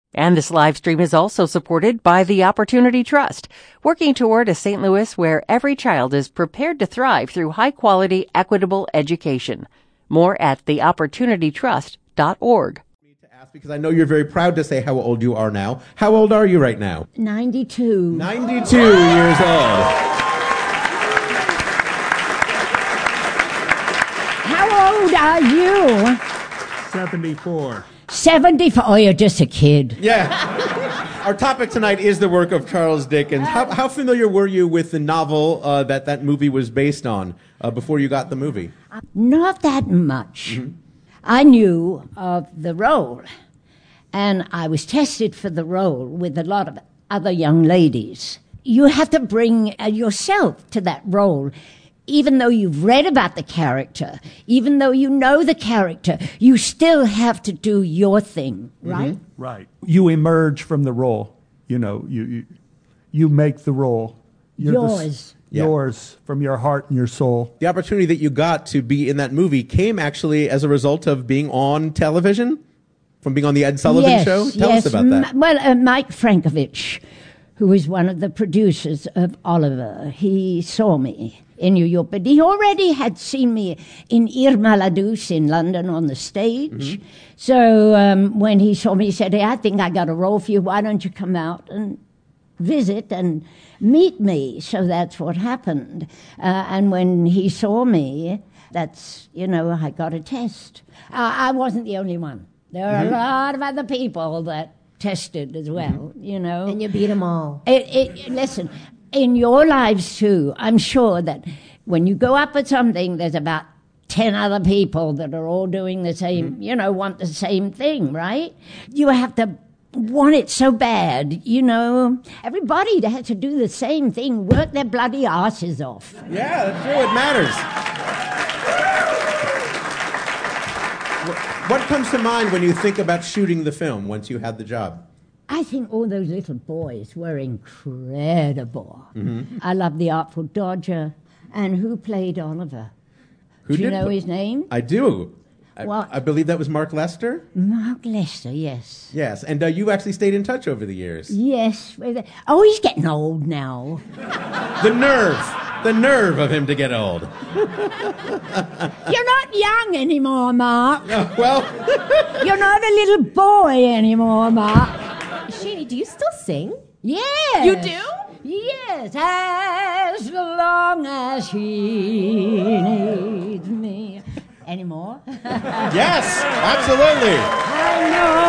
And this live stream is also supported by the Opportunity Trust, working toward a St. Louis where every child is prepared to thrive through high-quality, equitable education. More at theopportunitytrust.org. Because I know you're very proud to say how old you are now. How old are you right now? 92. 92 years old. How old are you? 74. 74. Oh, you're just a kid. Yeah. Our topic tonight is the work of Charles Dickens. How familiar were you with the novel that movie was based on before you got the movie? Not that much. Mm-hmm. I knew of the role, and I was tested for the role with a lot of other young ladies. You have to bring yourself to that role. Even though you've read about the character, even though you know the character, you still have to do your thing, right? Mm-hmm. Right. You emerge from the role. You know, you make the role. Yours. Yours, from your heart and your soul. The opportunity that you got to be in that movie came actually as a result of being on television, from being on the Ed Sullivan Show? Tell us about that. Well, Mike Frankovich, who was one of the producers of Oliver, he saw me in New York, but he already had seen me in Irma la Douce in London on the stage. Mm-hmm. So when he saw me, he said, "Hey, I think I got a role for you. Why don't you come out and visit and meet me?" So that's what happened. And when he saw me, I got a test. I wasn't the only one. There were a lot of other people that tested as well, And you beat them all. Listen, in your lives too, I'm sure that when you go up with something, there's about 10 other people that are all doing the same, want the same thing, right? You have to want it so bad, Everybody has to do the same thing, work their bloody asses off. Yeah, that's true. It matters. What comes to mind when you think about shooting the film once you had the job? I think all those little boys were incredible. Mm-hmm. I love The Artful Dodger. And who played Oliver? Do you know his name? I do. What? I believe that was Mark Lester? Mark Lester, yes. Yes, and you actually stayed in touch over the years. Yes. Oh, he's getting old now. The nerve of him to get old. You're not young anymore, Mark. Well. You're not a little boy anymore, Mark. Shani, do you still sing? Yes. You do? Yes, as long as he needs me. Anymore? Yes, absolutely. I know.